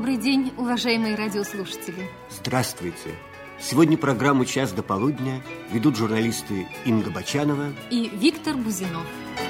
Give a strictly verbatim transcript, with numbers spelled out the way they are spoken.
Добрый день, уважаемые радиослушатели. Здравствуйте. Сегодня программу «Час до полудня» ведут журналисты Инга Бочанова и Виктор Бузинов.